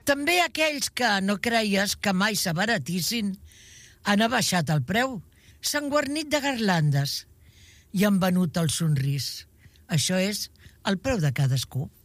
També aquells que no creies que mai s'abaratissin han abaixat el preu, s'han guarnit de garlandes i han venut el somrís. Això és el preu de cadascú.